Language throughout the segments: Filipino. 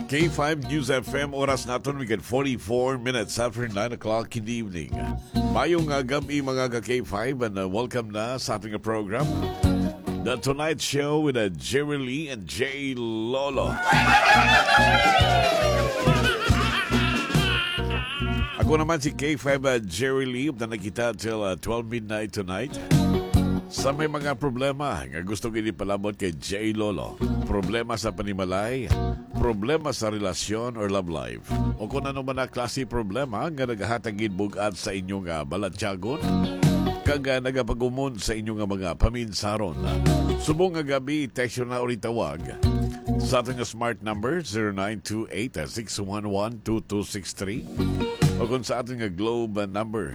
K5 News FM, oras natin, we get 44 minutes after 9 o'clock in the evening. Mayong gabi mga ka-K5 and welcome na sa ating program, The Tonight Show with Jerry Lee and J. Lolo. Ako naman si K5 Jerry Lee na nakita till 12 midnight tonight. Sa may mga problema nga gusto gini palabot kay J. Lolo, problema sa panimalay, problema sa relasyon or love life, o kung ano man na klase problema nga nagahatagid bugat sa inyong balatyagon, kag nagapagumon sa inyong mga paminsaron. Subong nga gabi, text na ulit tawag sa ating smart number 0928-611-2263 o kung sa ating Globe number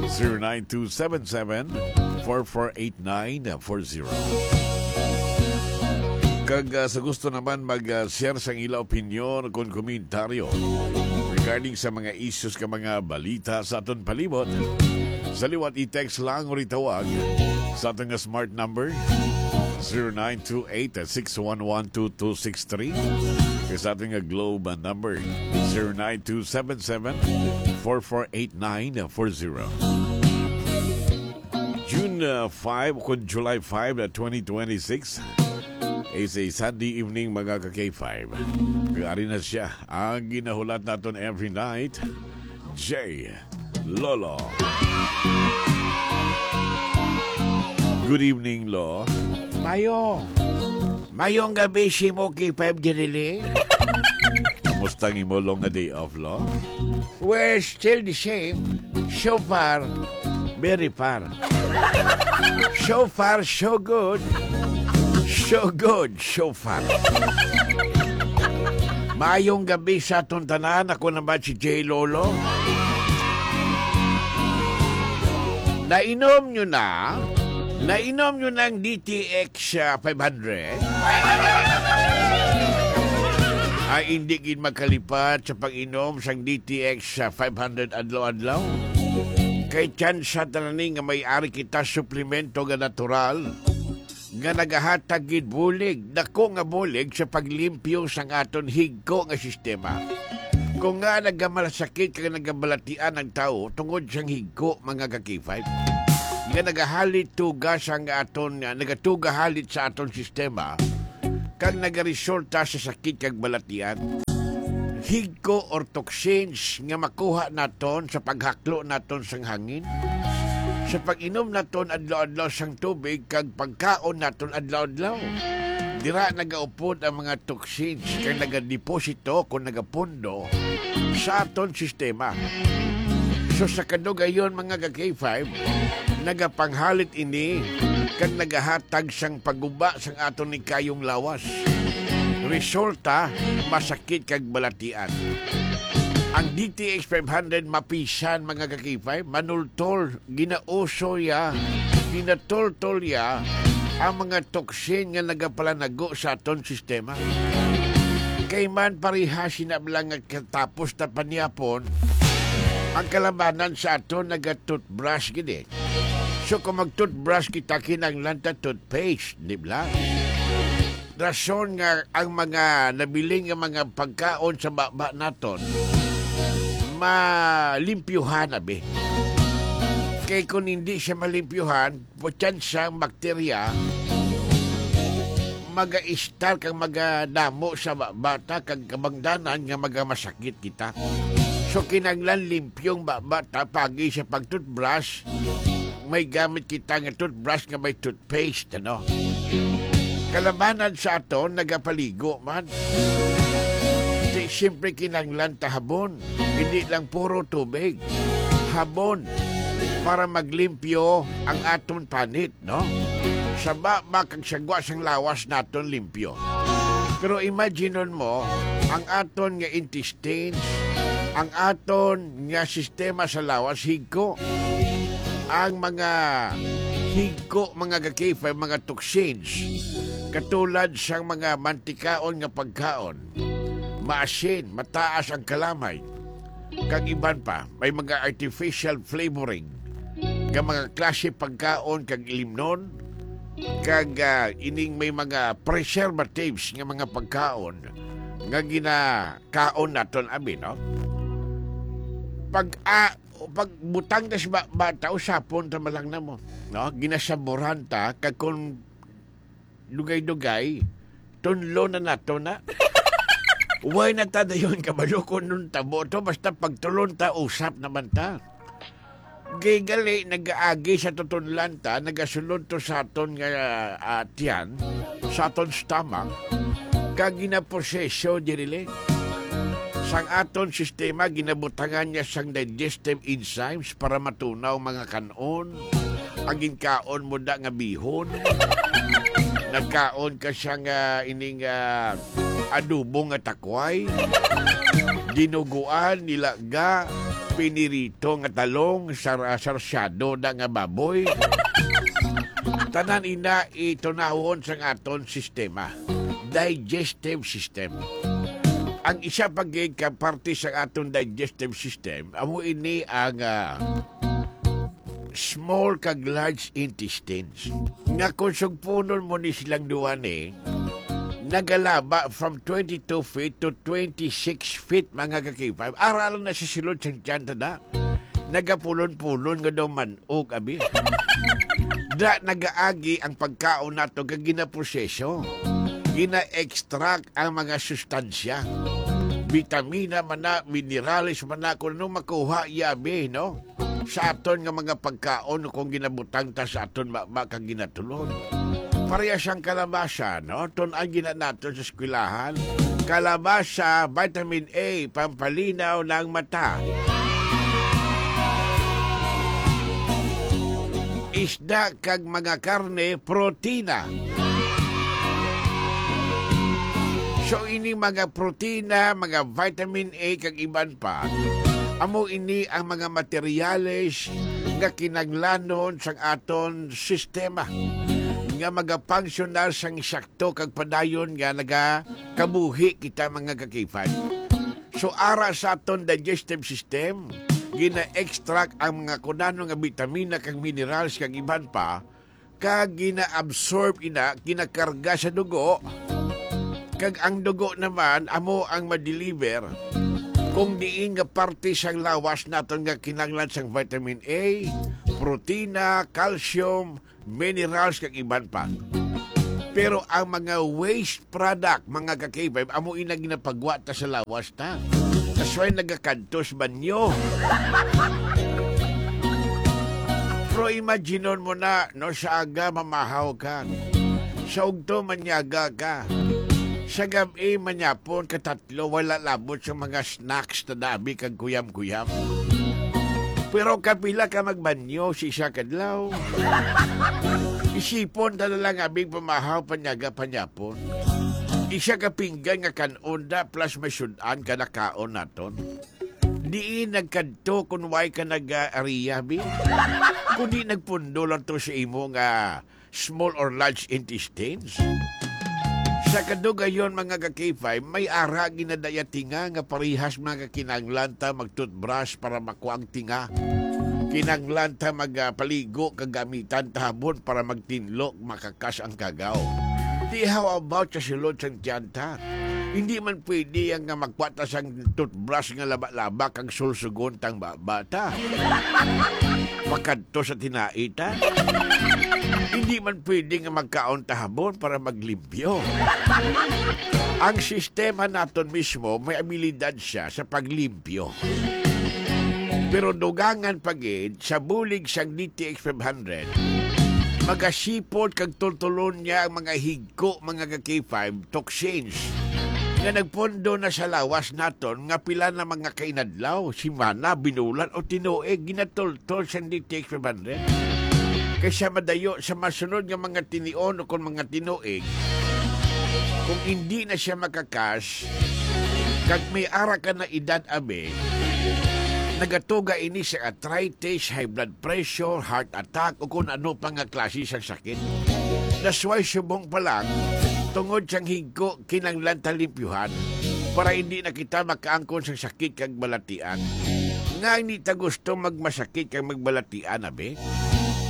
09277-448940. Kag sa gusto naman mag-share sa ila opinion o komentaryo regarding sa mga issues ka mga balita sa aton palibot, sa liwat i-text lang o ritawag sa ating smart number 0928-611-2263 kaya sa ating Globe number 09277-448940. June 5 kung July 5 2026 is a Sunday evening mga ka-K5. Kagari na siya ang ginahulat natin every night, J. Lolo. Good evening, Lo. Mayong gabi si mo K5 Jerry. Kamusta ang imolong na day off, Lo? We're still the same. So far, very far. So far, so good. So good, so far. Mayong gabi sa atong tanan. Ako naman si J. Lolo. Nainom nyo na ang DTX 500. Ay hindi gid magkalipat sa pag-inom sang DTX 500 adlaw-adlaw. Kay chance sa tanani nga may-ari kita suplemento nga natural nga nagahatag gid bulig, dako nga bulig sa paglimpyo sang aton higko nga sistema. Kung nga nagamalasakit kag nagabalatian ang tao tungod sang higko mga ka-K5, nga nagahalit tugas ang aton nagatugahalit sa aton sistema kag nagaresulta sa sakit kag balatian. Higko or toxins nga makuha naton sa paghaklo naton sang hangin, sa pag-inom naton adlaw-adlaw sang tubig kag pagkaon naton adlaw-adlaw. Dira nagaupod ang mga toxins kag nagadeposito kung nagapundo sa aton sistema. So sa kadugayon mga ka-K5, nagapanghalit ini kag nagahatag sang paguba sang aton ni kayong lawas. Resulta, masakit kag balatian. Ang DTX 500 mapisan mga ka-K5, manultol, ginatoltol ya ang mga toksin nga nagapalanago sa aton sistema. Kay man parihasin na lang nga katapos na panyapon, ang kalabanan sa aton naga-toothbrush gini. So kung mag-toothbrush kita kinanglan ta toothpaste, di ba? Rason nga ang mga nabiling nga mga pagkaon sa baba naton malimpyuhan na be. Kaya kung hindi siya malimpyuhan, putyan siyang bakterya maga-istar kang maga-damo sa bata kag kabangdanan nga maga-masakit kita. So kinanglan limpyong bata pagi sa pag-toothbrush, may gamit kita nga toothbrush nga may toothpaste, ano? Kalabanan sa aton, nagapaligo man. Siyempre kinanglan ta habon. Hindi lang puro tubig. Habon. Para maglimpyo ang aton panit, no? Sa bakang sagwa sang lawas naton limpyo. Pero imaginon mo, ang aton nga intestines, ang aton nga sistema sa lawas, higko. Ang mga higko, mga ka-K5, mga toxins, katulad sa mga mantikaon nga pagkaon, maasin, mataas ang kalamay, kag iban pa, may mga artificial flavoring, nga mga klase pagkaon kag ilimnon, kag ining may mga preservatives nga mga pagkaon nga ginakaon naton abi, no? Pag butang tas bata usapon ta malang na mo, no? Ginasaburan ta kag kung dugay-dugay tunlo na nato na. Uway na ta dayon kabalo kun nun tabo to basta pagtulon ta usap naman ta. Gigali nagaagi sa tutunlan ta, nagasulod to sa aton nga tiyan, sa aton stomach, kag ginaproseso dirili. Sang aton sistema ginabutangan niya sang digestive enzymes para matunaw mga kanon. Aging kaon mo da nga bihon. Nagkaon ka siyang ining adobo nga takway. Dinuguan, nilaga, pinirito nga talong, sarsyado da nga baboy. Tanan ina itunawon sang aton sistema. Digestive system. Ang isa pagkakaparte sa aton digestive system, amo ini ang small kag large intestines. Nga kung sugpunon mo ni silang duwan nagalaba from 22 feet to 26 feet mga kakipay. Aralan na sa silod sa tiyan tada. Nagapulon-pulon nga daw manok abi. Da nagaagi ang pagkaon nato kag ginaproseso. Gina-extract ang mga sustansya. Vitamina man na, mineralis man na, kung ano makuha yabi, no? Sa aton nga mga pagkaon kung ginabutang ta sa aton kag ginatulon. Pareha siyang kalabasa, no? Tunan gina nato sa eskwelahan. Kalabasa, vitamin A, pampalinaw ng mata. Isda kag mga karne, protina. So ini mga protina, mga vitamin A kag iban pa. Amo ini ang mga materyales nga kinaglanon sang aton sistema nga magapangsyonar sang sakto kag padayon nga nagakabuhi kita mga kakifan. So ara sa aton digestive system, gina-extract ang mga kunano nga vitamina kag minerals kag iban pa kag gina-absorb ina, ginakarga sa dugo. Kag ang dugo naman amo ang ma-deliver kung diin nga parte sang lawas naton nga kinahanglan sang vitamin A, protina, calcium, minerals kag iban pa. Pero ang mga waste product, mga kakibay, amo ina ginapagwa ta sa lawas ta. Kasway nagakantos banyo. Pero imaginon mo na, no, sa aga mamahaw ka. Sa ugto manyaga ka. Sa gabi manyapon katatlo wala labot sa mga snacks na dabi kag kuyam-kuyam. Pero kapila ka magbanyo si isa kadlaw. Isipon ta na lang abing pamahaw panyaga panyapon. Isa ka pinggan nga kanonda plus may sudan ka nakaon naton. Di nagkadto kung way ka nag-ariya bi. Kundi nagpundo lang to sa imo nga small or large intestines. Sa kadugayon mga kakifay, may ara ginadaya tinga nga parihas mga kinanglanta mag-toothbrush para makuha ang tinga. Kinanglanta magpaligo kagamitan tahabon para magtinlok makakas ang kagaw. Di how about sa silod sang tiyanta? Hindi man pwede ang magkwata sang toothbrush nga laba-laba kang sulsugon tang bata. Makadto sa tinaita. Hindi man pwede nga magkaon tahabon para maglimpyo. Ang sistema naton mismo may abilidad siya sa paglimpyo. Pero dugangan pagid sa bulig sang DTX 500, magasipod kag tultulon niya ang mga higko, mga K5 toxins nga nagpondo na sa lawas naton nga pila na mga kainadlaw, simana, binulan o tinuig ginatultol sa DTX 500. Kaysa madayo sa masunod nga mga tinion o kung mga tinuig, kung hindi na siya makakas, kag may ara ka na edad abe, nagatuga ini sa arthritis, high blood pressure, heart attack, o kung ano pang nga klase sa sakit. Nasway subong pa lang, tungod siyang higko kinanglan talimpyuhan, para hindi na kita makaangkon sa sakit kag balatian. Nga hindi ta gusto magmasakit kag magbalatian, abe?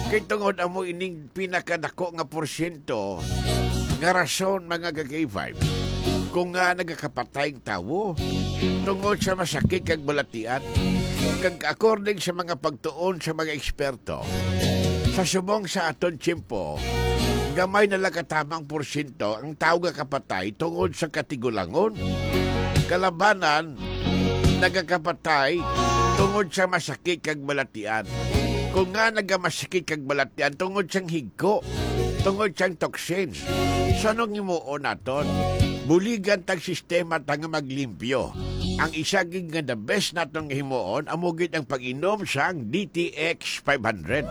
Kay tungod amo ining pinakadako nga porsyento nga rason mga ka-K5 kung nga nagakapatay ang tawo tungod sa masakit kag balatian kag according sa mga pagtuon sa mga eksperto sa subong sa aton tiyempo gamay na katamang porsyento ang tao nga kapatay tungod sa katigulangon kalabanan nagakapatay tungod sa masakit kag balatian. Kung nga nagamasakit kag balatian tungod siyang higko, tungod siyang toxins. So anong himuon naton? Buligan tag sistema tang maglimpyo. Ang isa gid nga the best natong himuon amugid ang pag-inom sang DTX 500.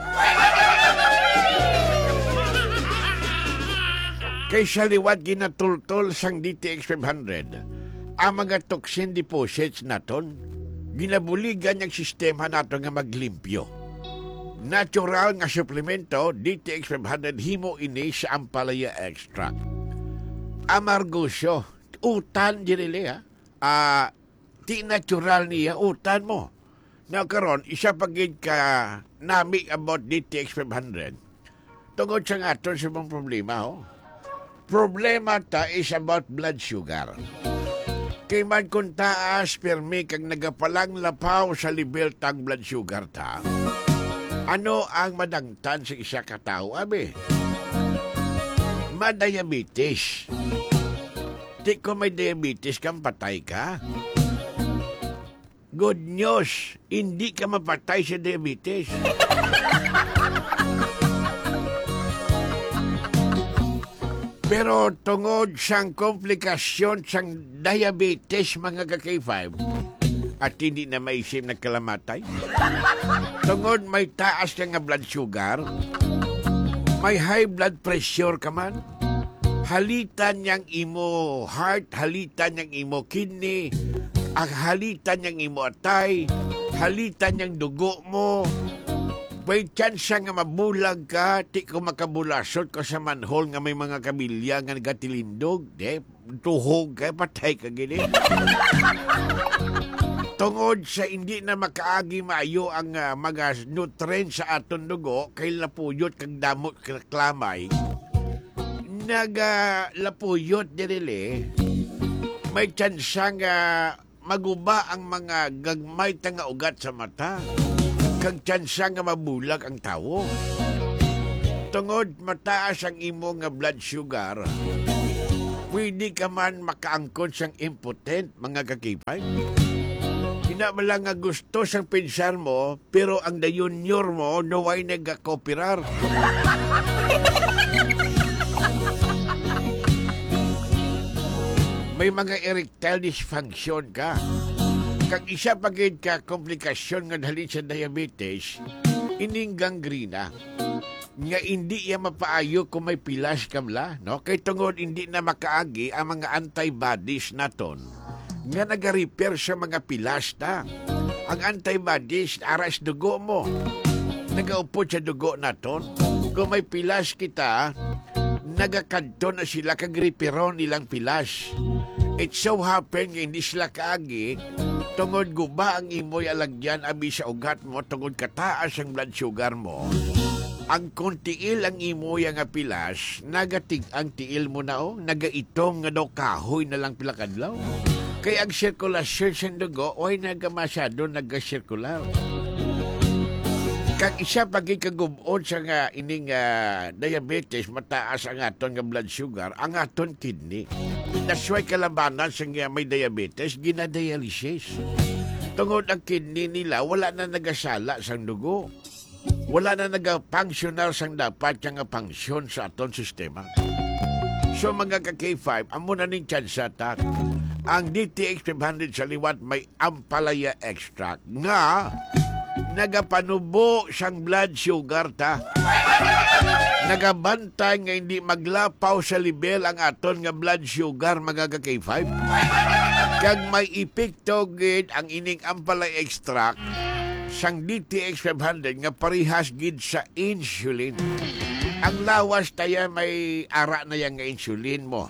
Kay sa liwat ginatultol sang DTX 500, ang mga toxin deposits naton ginabuligan ang sistema nato nga maglimpyo. Natural nga suplemento DTX 500 himo ini sa Ampalaya Extract. Amargosyo, utan dinili ha. Ti natural niya utan mo. Na karon isa pagid ka nami about DTX 500. Tungod sa aton sa mong problema ho. Problema ta is about blood sugar. Kay man kung taas permi kag nagapalang lapaw sa level tang blood sugar ta. Ano ang madangtan sa isa ka tao, abi? Madiabetes. Di ko may diabetes kang patay ka. Good news, hindi ka mapatay sa diabetes. Pero tungod sang komplikasyon sang diabetes mga ka-K5, at hindi na maisip na kalamatay. Tungod may taas ka nga blood sugar, may high blood pressure ka man, halitan niyang imo heart, halitan niyang imo kidney, halitan niyang imo atay, halitan niyang dugo mo, may chance nga mabulag ka, ti ko makabulasot ko sa manhole nga may mga kabilya nga nagatilindog, tuhog ka, patay ka gini. Tungod sa hindi na makaagi maayo ang mga nutrients sa aton dugo, kay lapuyot kag damot klamay, lapuyot dinili, may chance nga maguba ang mga gagmay nga ugat sa mata, kag chance nga mabulag ang tawo. Tungod mataas ang imo nga blood sugar, pwede ka man makaangkon siyang impotent mga kakipay. Ina lang nga gusto sang pinsar mo, pero ang dayunyor mo, naway nagkakopirar. May mga erectile dysfunction ka. Kag isa pagid ka komplikasyon nga dali sa diabetes, ining gangrena. Nga hindi iya mapaayo kung may pilas kamla, no? Kay tungod hindi na makaagi ang mga antibodies naton nga nag-repair sa mga pilas ta. Ang antibodies aras dugo mo. Nagaupo sa dugo naton. Kung may pilas kita, nagakadto na sila kag-repairon nilang pilas. It so happen nga hindi sila kaagi, tungod guba ang imoy alagyan abi sa ugat mo, tungod kataas ang blood sugar mo. Ang kontiil ang imoy nga pilas, nagatig ang tiil mo na nagaitong nga daw kahoy na lang pilakadlaw. Kaya ang sirkulasyon sa dugo, oy nagamasyado nagasirkular. Kag isa pagig kagubon sa nga ining diabetes, mataas ang aton nga blood sugar, ang aton kidney. That's why kalabanan sa nga may diabetes, ginadialysis. Tungod ang kidney nila, wala na nagasala sa dugo. Wala na nag-functional sang dapat nga function sa aton sistema. So mga ka-K5, amo na ning chance attack. Ang DTX 500 sa liwat may Ampalaya Extract nga nagapanubo siyang blood sugar ta. Nagabantay nga hindi maglapaw sa level ang aton nga blood sugar mga ka-K5. Kag may epekto gid ang ining Ampalaya Extract sang DTX 500 nga parihas gid sa insulin. Ang lawas tayo may ara na yang insulin mo.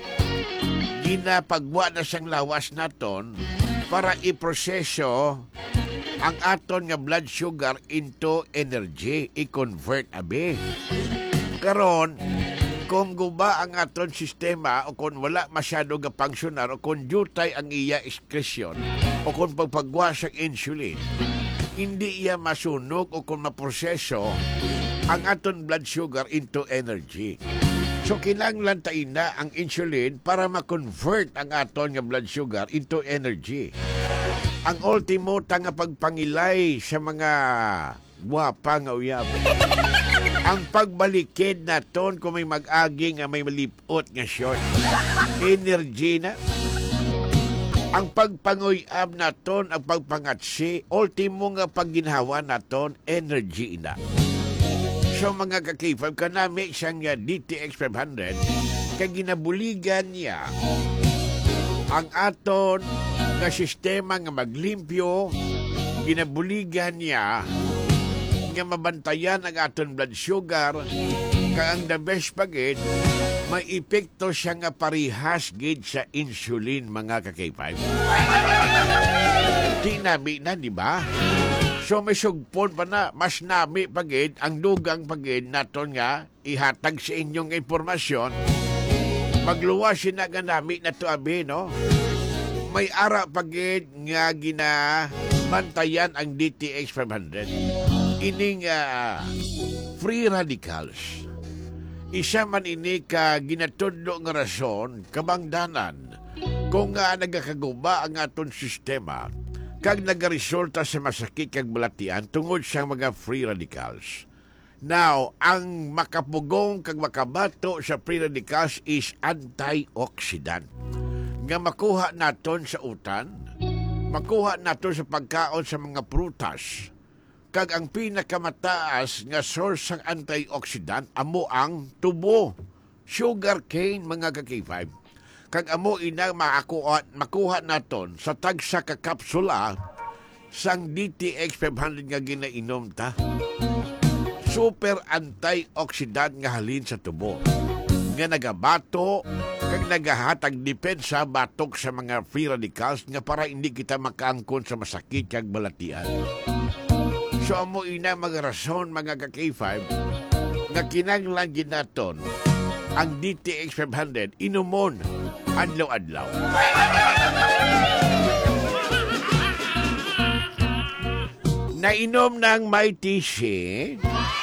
Ginapagwa na siyang lawas naton para iproseso ang aton nga blood sugar into energy, i-convert abi. Karon, kung guba ang aton sistema o kung wala masyado nga pangsyunar o kung jutay ang iya excretion o kung pagpagwa sa insulin, hindi iya masunog o kung maproseso ang aton blood sugar into energy. So, kinanglan tayo na ang insulin para ma-convert ang aton nga blood sugar into energy. Ang ultimo nga pagpangilay sa mga guwapa nga uyab. Ang pagbalikid naton kung may mag-agi nga may malipot nga short. Energy na. Ang pagpanguyab naton, ang pagpangatsi, ultimo nga pagginhawa naton, energy na. So mga kakifab, kanami siyang DTX 500, kaya ginabuligan niya ang aton nga sistema nga maglimpyo, ginabuligan niya nga mabantayan ang aton blood sugar, kaya ang the best pagid, may epekto siya nga parihas gid sa insulin mga kakifab. Tinami na, di ba? So may sugpon pa na, mas nami pagid, ang dugang pagid naton nga, ihatag sa inyong impormasyon, magluwasin na nga nami na to abi, no? May ara pagid nga ginabantayan ang DTX 500. Ining free radicals. Isa man ini ka ginatudlo nga rason, kabangdanan, kung nga nagakaguba ang aton sistema, kag nagaresulta sa masakit kag balatian tungod sa mga free radicals. Now, ang makapugong kag makabato sa free radicals is antioxidant. Nga makuha naton sa utan, makuha naton sa pagkaon sa mga prutas. Kag ang pinakamataas nga source ng antioxidant amo ang tubo, sugar cane mga kakifay. Kag amo ina makuha naton sa tagsa ka kapsula sang DTX 500 nga ginainom ta. Super antioxidant nga halin sa tubo. Nga nagabato kag nagahatag depensa batok sa mga free radicals nga para hindi kita makaangkon sa masakit kag balatian. So amo ina magarason mga ka-K5 nga kinanglan gid naton ang DTX 500 inumon adlaw-adlaw. Nainom ng Mighty Shea.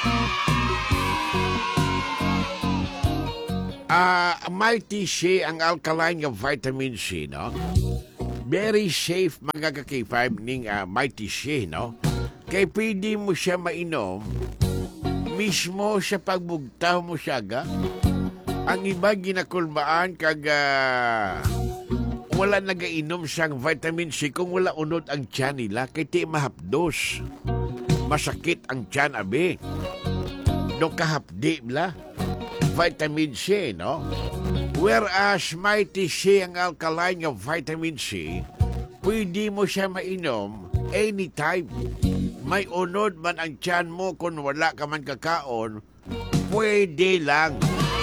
Mighty Shea ang alkaline nga vitamin C, no? Very safe mga ka-K5 ning Mighty Shea, no? Kaya pwede mo siya mainom mismo sa pagbugtaw mo siya, ga? Ang iba ginakulbaan kag wala nagainom siyang vitamin C kung wala unod ang tiyan nila kay ti mahapdos. Masakit ang tiyan, abi. Do kahapdi bla. Vitamin C, no? Whereas Mighty C ang alkaline ng vitamin C, pwede mo siya mainom anytime. May unod man ang tiyan mo kung wala ka man kakaon, pwede lang.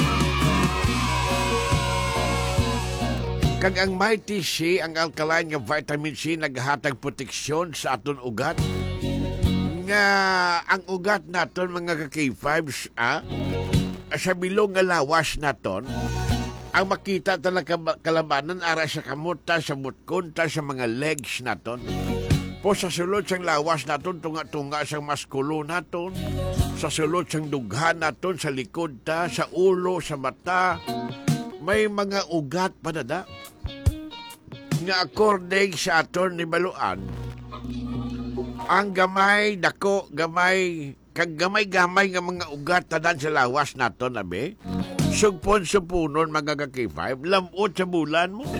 Kag ang Mighty C, ang alkaline nga vitamin C, naghatag proteksyon sa aton ugat. Nga ang ugat naton mga ka-K5s, sa bilog nga lawas naton, ang makita talaga kalabanan ara sa kamuta, sa mutkon, sa mga legs naton. Po sa sulod sang lawas naton, tunga-tunga sang maskulo naton, sa sulod sang dughan naton, sa likod ta, sa ulo, sa mata, may mga ugat pa na nga according sa aton ni baluan, ang gamay, dako, gamay, kag gamay-gamay nga mga ugat tanan sa lawas naton, abe, sugpon-supunon mga ka-K5, lamot sa bulan mo.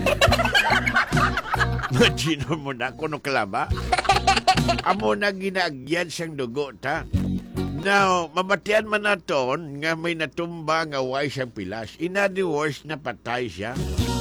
Maginon mo na, kuno kalaba. Amo na ginagyan siyang dugo ta. Now, mabatian man naton nga may natumba nga way siyang pilas. In other words, napatay siya.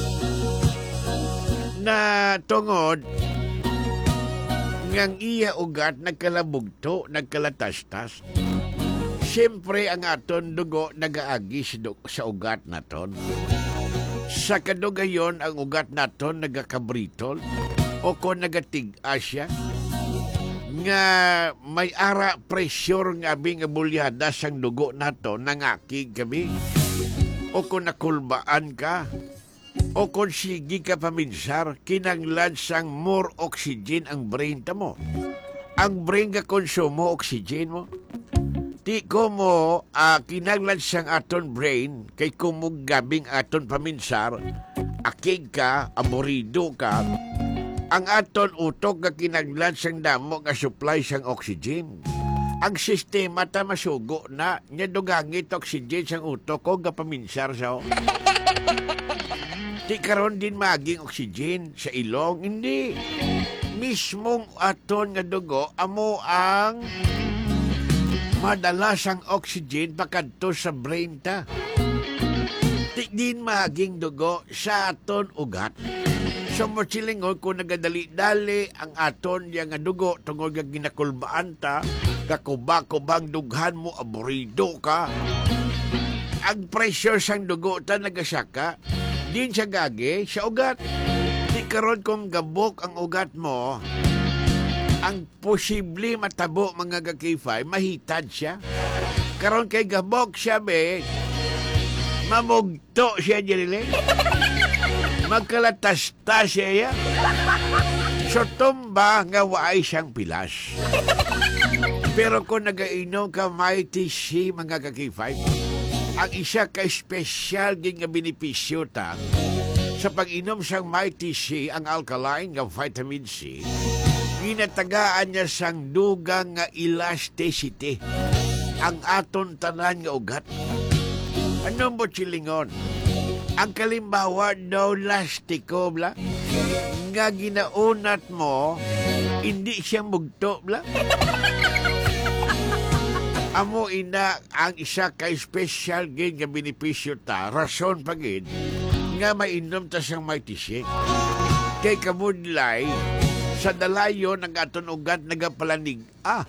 Na tungod ngang iya ugat nagkalabugto, nagkalatastas. Siyempre ang aton dugo nagaagi sa ugat naton. Sa kadugayon ang ugat naton nagakabritol o kung nagatig-asya nga may ara pressure nga abi nga bulyada sang dugo nato nangakig kami. O kung nakulbaan ka, o kung sige ka paminsar, kinanglan sang more oxygen ang brain ta mo. Ang brain ka konsumo oxygen mo. Di ko mo kinanglan sang aton brain kay kumug gabing aton paminsar, akig ka, aborido ka, ang aton utok nga kinanglan sang damo nga supply sang oxygen. Ang sistema ta masugo na nya dugangit oxygen sang utok ko nga paminsar sa. Di karon din maging oxygen sa ilong, hindi. Mismong aton nga dugo amo ang madala sang oxygen pakadto sa brain ta. Di din maging dugo sa aton ugat. So mo silingon kung nagadali-dali ang aton yang nga dugo tungod nga ginakulbaan ta, kakuba-kubang dughan mo, aborido ka. Ang pressure sang dugo ta nagasaka, din siya gagi sa ugat. Di karon kung gabok ang ugat mo, ang posible matabo mga kakifay, mahitad siya. Karon kay gabok siya be, mamugto siya dirile. Magkalatas-tas siya. So tumba nga waay siyang pilas. Pero kung nagainom ka Mighty C mga kakifay, ang isa ka espesyal din nga benepisyo ta sa pag-inom sang Mighty C, ang alkaline nga vitamin C, ginatagaan niya sang dugang nga elasticity ang aton tanan nga ugat. Ano mo silingon? Ang kalimbawa daw lastiko bla nga ginaunat mo, hindi siya mugto bla. Amo ina ang isa ka special gin nga benepisyo ta, rason pagid nga mainom ta siyang Mighty Shake. Kay kamudlay sa dalayon ng aton ugat nagapalanig.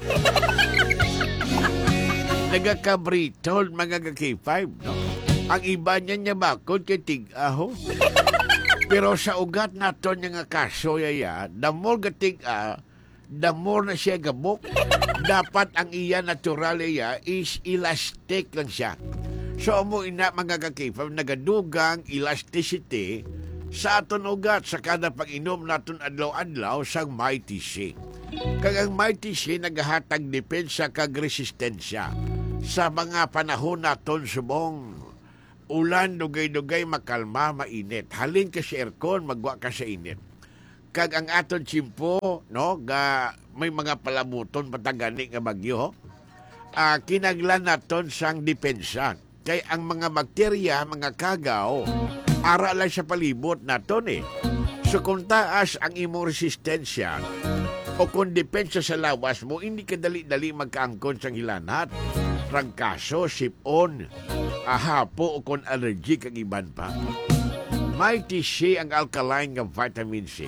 Nagakabritol mga ka-K5, no? Ang iba niya bakod kay tig-aho. Pero sa ugat naton nga kaso yaya, the more gatig-a, the more na siya gabok. Dapat ang iya natural iya is elastic lang siya. So mo ina mga ka-K5, nagadugang elasticity sa aton ugat sa kada pag-inom naton adlaw-adlaw sang Mighty C. Kag ang Mighty C nagahatag depensa kag resistensya sa mga panahon naton subong ulan, dugay-dugay, makalma, mainit. Halin ka sa aircon, magwa ka sa init. Kag ang aton chimpo, no, ga may mga palamuton patagani nga bagyo, kinaglan naton sang depensa. Kay ang mga bakterya, mga kagaw, ara lang sa palibot naton eh. So kung taas ang imong resistensya, o kung depensa sa lawas mo, hindi ka dali-dali magkaangkon sang hilanat, trangkaso, sipon, hapo o kung allergy kag iban pa. Mighty C ang alkaline nga vitamin C.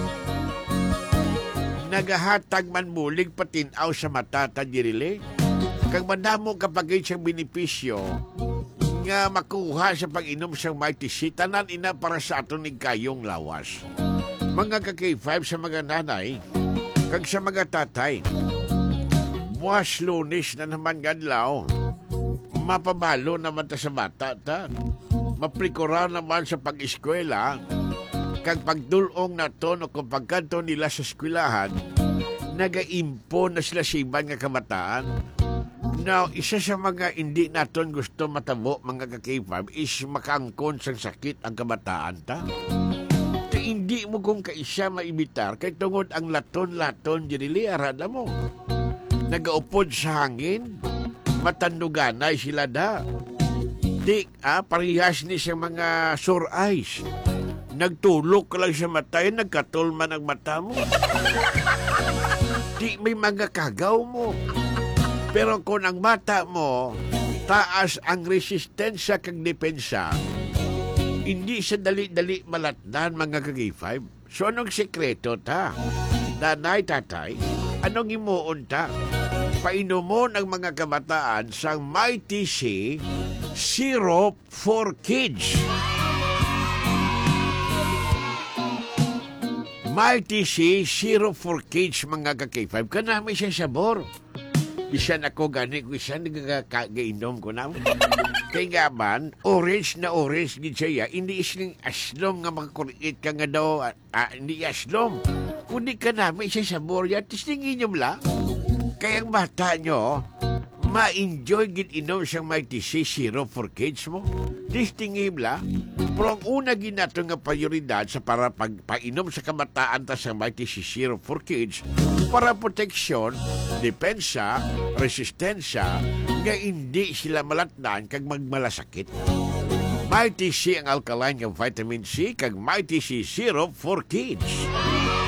Nagahatag man mulig patinaw sa mata ta dirile. Kag madamo kapag siyang benepisyo nga makuha sa pag-inom sa Mighty C, tanan ina para sa aton ning kayong lawas. Mga ka-K5 sa mga nanay, kag sa mga tatay, buwas Lunes na naman gadlaw, mapabalo naman ta sa bata ta, maprikura naman sa pag-eskwela, kag pagdulong na to no kung pagkanto nila sa eskwelahan, nagaimpo na sila sa ibang nga kamataan. Now, isa sa mga hindi naton gusto matabo mga ka-K5 is makaangkon sa sakit ang kabataan ta. Hindi mo kung kaisa maibitar kay tungod ang laton-laton dirili arada mo. Nagaupod sa hangin, matanduganay sila da. Di, parihas ni sa mga sore eyes. Nagtulok ka lang sa mata, nagkatulman ang mata mo. Di, may mga kagaw mo. Pero kung ang mata mo, taas ang resistensya kag depensa, hindi sa dali-dali malatdan mga ka-K5. So anong sekreto ta? Nanay, tatay, anong imuon ta? Painomon ang mga kabataan sa Mighty C Syrup for Kids. Mighty C, syrup for kids mga ka-K5. Kanami siya sabor. Bisan ako gani ko isa nagkakainom ko na. Kay gaban, orange na orange gid siya. Hindi isling aslom nga makakurit ka nga daw. Hindi aslom. Kundi kanami siya sabor yan. Tistingin niyo la. Kaya ang bata nyo, ma-enjoy gid inom siyang Mighty C syrup for kids mo. Tistingin la. Pero ang una ginato nga prioridad sa para pag-inom sa kamataan ta sa Mighty C syrup for kids para proteksyon, depensa, resistensya nga hindi sila malatnan kag magmalasakit. Mighty C ang alkaline nga vitamin C kag Mighty C syrup for kids.